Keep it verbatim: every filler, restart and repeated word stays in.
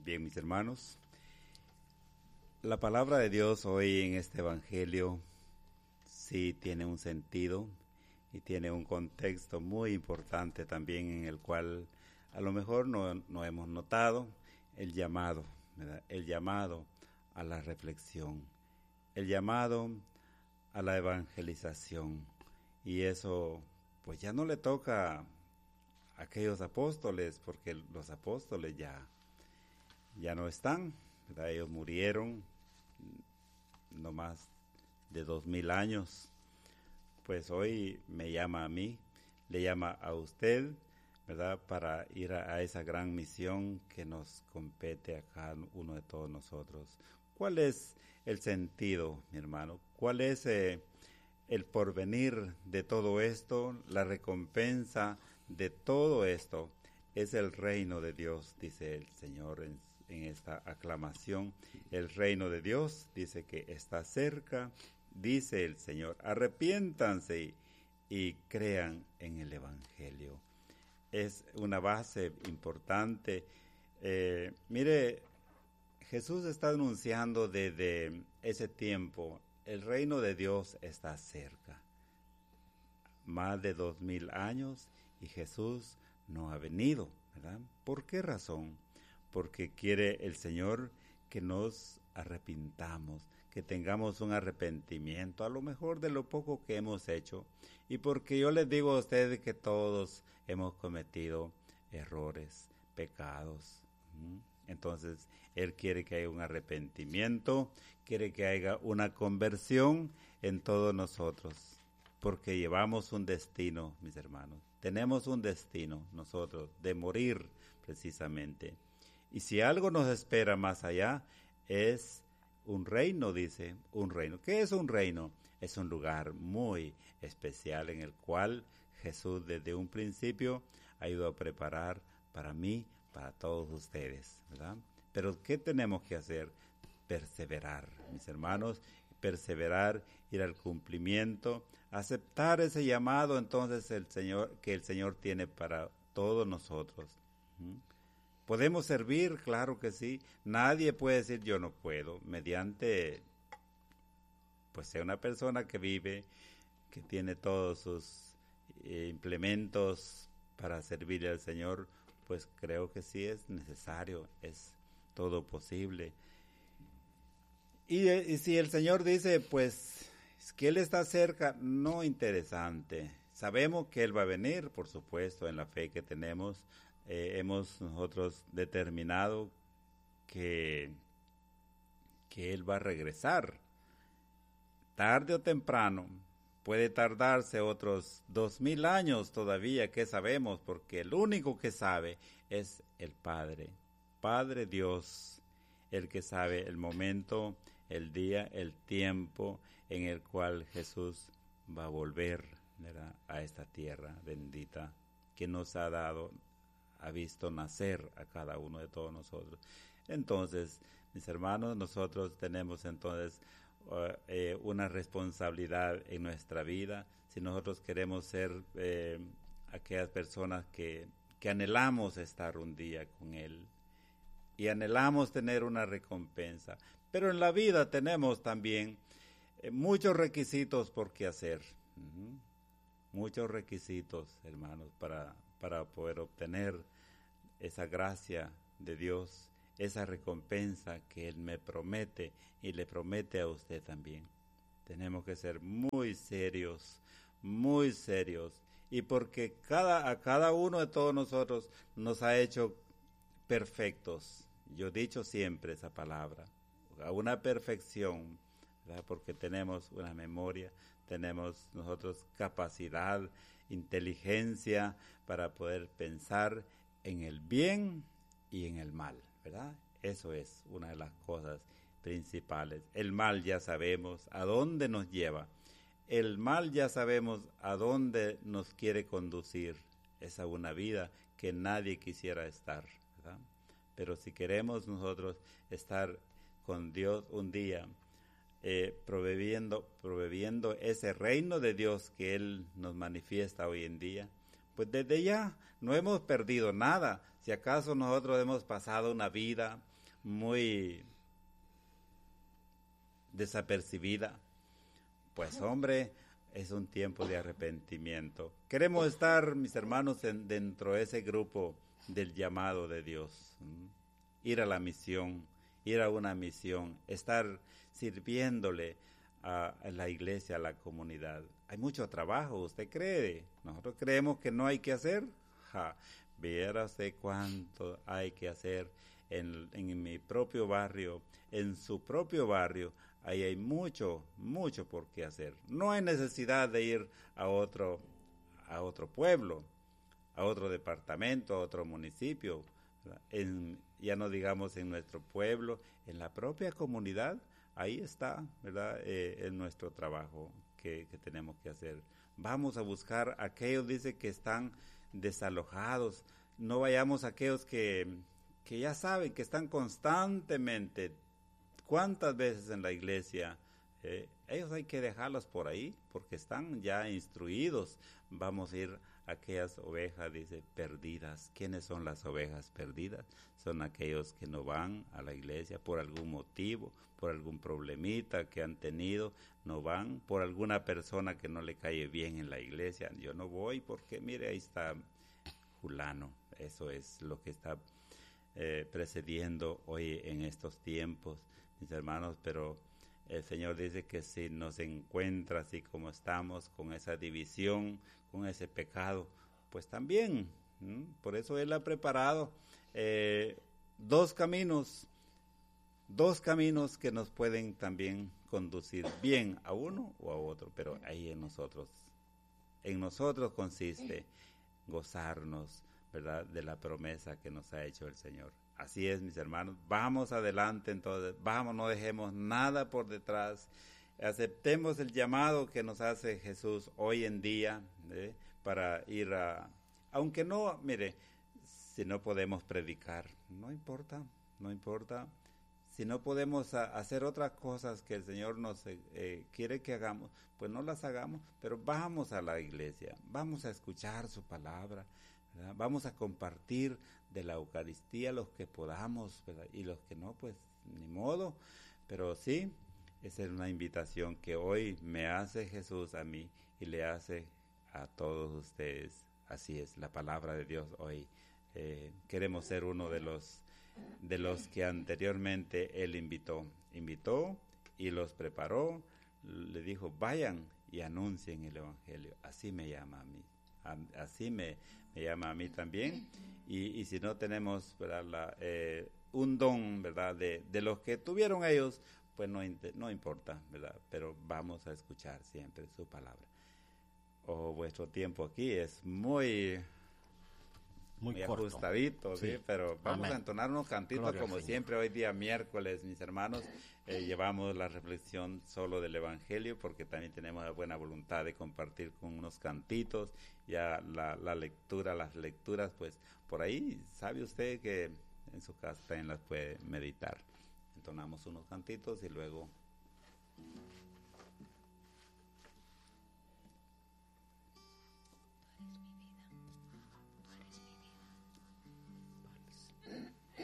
Bien, mis hermanos, la palabra de Dios hoy en este Evangelio sí tiene un sentido y tiene un contexto muy importante también en el cual a lo mejor no, no hemos notado el llamado, ¿verdad? El llamado a la reflexión, el llamado a la evangelización. Y eso pues ya no le toca a aquellos apóstoles, porque los apóstoles ya, ya no están, ¿verdad? Ellos murieron no más de dos mil años. Pues hoy me llama a mí, le llama a usted, ¿verdad? Para ir a, a esa gran misión que nos compete a cada uno de todos nosotros. ¿Cuál es el sentido, mi hermano? ¿Cuál es eh, el porvenir de todo esto? La recompensa de todo esto es el reino de Dios, dice el Señor en, en esta aclamación. El reino de Dios dice que está cerca. Dice el Señor, arrepiéntanse y, y crean en el Evangelio. Es una base importante. Eh, mire, Jesús está anunciando desde ese tiempo, el reino de Dios está cerca. Más de dos mil años y Jesús no ha venido, ¿verdad? ¿Por qué razón? Porque quiere el Señor que nos arrepintamos, que tengamos un arrepentimiento, a lo mejor de lo poco que hemos hecho, y porque yo les digo a ustedes que todos hemos cometido errores, pecados. Entonces, Él quiere que haya un arrepentimiento, quiere que haya una conversión en todos nosotros, porque llevamos un destino, mis hermanos, tenemos un destino nosotros de morir precisamente. Y si algo nos espera más allá, es un reino, dice, un reino. ¿Qué es un reino? Es un lugar muy especial en el cual Jesús desde un principio ha ido a preparar para mí, para todos ustedes, ¿verdad? Pero ¿qué tenemos que hacer? Perseverar, mis hermanos, perseverar, ir al cumplimiento, aceptar ese llamado entonces el Señor, que el Señor tiene para todos nosotros. ¿Mm? ¿Podemos servir? Claro que sí. Nadie puede decir yo no puedo. Mediante, pues sea una persona que vive, que tiene todos sus eh, implementos para servirle al Señor, pues creo que sí es necesario, es todo posible. Y, y si el Señor dice, pues, que Él está cerca, no interesante. Sabemos que Él va a venir, por supuesto, en la fe que tenemos. Eh, hemos nosotros determinado que, que Él va a regresar tarde o temprano. Puede tardarse otros dos mil años todavía, ¿qué sabemos? Porque el único que sabe es el Padre, Padre Dios, el que sabe el momento, el día, el tiempo en el cual Jesús va a volver, ¿verdad?, a esta tierra bendita que nos ha dado, ha visto nacer a cada uno de todos nosotros. Entonces, mis hermanos, nosotros tenemos entonces uh, eh, una responsabilidad en nuestra vida. Si nosotros queremos ser eh, aquellas personas que, que anhelamos estar un día con Él y anhelamos tener una recompensa. Pero en la vida tenemos también eh, muchos requisitos por qué hacer. Uh-huh. Muchos requisitos, hermanos, para, para poder obtener esa gracia de Dios, esa recompensa que Él me promete y le promete a usted también. Tenemos que ser muy serios, muy serios, y porque cada, a cada uno de todos nosotros nos ha hecho perfectos. Yo he dicho siempre esa palabra, a una perfección, ¿verdad? Porque tenemos una memoria, tenemos nosotros capacidad, inteligencia para poder pensar en el bien y en el mal, ¿verdad? Eso es una de las cosas principales. El mal ya sabemos a dónde nos lleva. El mal ya sabemos a dónde nos quiere conducir. Es a una vida que nadie quisiera estar, ¿verdad? Pero si queremos nosotros estar con Dios un día, eh, proveviendo, proveviendo ese reino de Dios que Él nos manifiesta hoy en día, pues desde ya no hemos perdido nada. Si acaso nosotros hemos pasado una vida muy desapercibida, pues hombre, es un tiempo de arrepentimiento. Queremos estar, mis hermanos, en, dentro de ese grupo del llamado de Dios. ¿Mm? Ir a la misión, ir a una misión, estar sirviéndole a, a la iglesia, a la comunidad. Hay mucho trabajo, ¿usted cree? Nosotros creemos que no hay que hacer. Ja, viérase cuánto hay que hacer en, en mi propio barrio, en su propio barrio. Ahí hay mucho, mucho por qué hacer. No hay necesidad de ir a otro, a otro pueblo, a otro departamento, a otro municipio. En, ya no digamos en nuestro pueblo, en la propia comunidad, ahí está, ¿verdad? Eh, en nuestro trabajo que, que tenemos que hacer. Vamos a buscar a aquellos, dice, que están desalojados. No vayamos a aquellos que, que ya saben que están constantemente. ¿Cuántas veces en la iglesia? Eh, ellos hay que dejarlos por ahí porque están ya instruidos. Vamos a ir a aquellas ovejas, dice, perdidas. ¿Quiénes son las ovejas perdidas? Son aquellos que no van a la iglesia por algún motivo, por algún problemita que han tenido, no van, por alguna persona que no le cae bien en la iglesia. Yo no voy porque, mire, ahí está fulano. Eso es lo que está eh, precediendo hoy en estos tiempos, mis hermanos, pero el Señor dice que si nos encuentra así como estamos, con esa división, con ese pecado, pues también, ¿m? Por eso Él ha preparado eh, dos caminos, dos caminos que nos pueden también conducir bien a uno o a otro, pero ahí en nosotros, en nosotros consiste gozarnos, ¿verdad?, de la promesa que nos ha hecho el Señor. Así es, mis hermanos, vamos adelante entonces, vamos, no dejemos nada por detrás, aceptemos el llamado que nos hace Jesús hoy en día, ¿eh? Para ir a, aunque no, mire, si no podemos predicar, no importa, no importa, si no podemos a, hacer otras cosas que el Señor nos eh, quiere que hagamos, pues no las hagamos, pero vamos a la iglesia, vamos a escuchar su palabra, ¿verdad? Vamos a compartir de la Eucaristía los que podamos, ¿verdad? Y los que no, pues ni modo, pero sí, esa es una invitación que hoy me hace Jesús a mí y le hace a todos ustedes. Así es, la palabra de Dios hoy. Eh, queremos ser uno de los, de los que anteriormente Él invitó, invitó y los preparó, le dijo, vayan y anuncien el Evangelio. Así me llama a mí, a, así me, me llama a mí también. Y, y si no tenemos, ¿verdad?, la, eh, un don, ¿verdad?, de, de los que tuvieron ellos, pues no, no importa, ¿verdad? Pero vamos a escuchar siempre su palabra. Oh, vuestro tiempo aquí es muy, muy, muy corto, ajustadito, ¿sí? ¿Sí? Pero vamos Amén. A entonar unos cantitos. Gloria como siempre, hoy día miércoles, mis hermanos, eh, llevamos la reflexión solo del Evangelio, porque también tenemos la buena voluntad de compartir con unos cantitos, ya la, la lectura, las lecturas, pues por ahí, sabe usted que en su casa también las puede meditar. Entonamos unos cantitos y luego